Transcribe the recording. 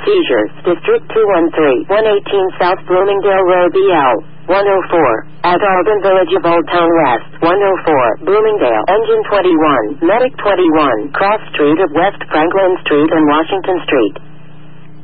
seizures. District 213, 118 South Bloomingdale Road, BL 104. At Alden Village of Old Town West, 104, Bloomingdale. Engine 21, Medic 21, Cross Street of West Franklin Street and Washington Street.